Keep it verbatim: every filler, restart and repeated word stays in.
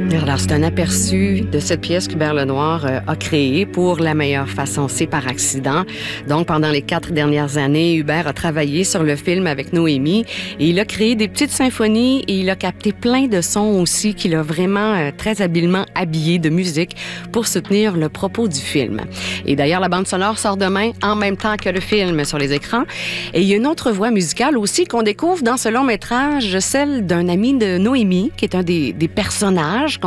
Alors, c'est un aperçu de cette pièce qu'Hubert Lenoir euh, a créée pour La meilleure façon, c'est par accident. Donc, pendant les quatre dernières années, Hubert a travaillé sur le film avec Noémie et il a créé des petites symphonies et il a capté plein de sons aussi qu'il a vraiment euh, très habilement habillés de musique pour soutenir le propos du film. Et d'ailleurs, la bande sonore sort demain en même temps que le film sur les écrans. Et il y a une autre voix musicale aussi qu'on découvre dans ce long métrage, celle d'un ami de Noémie, qui est un des, des personnages.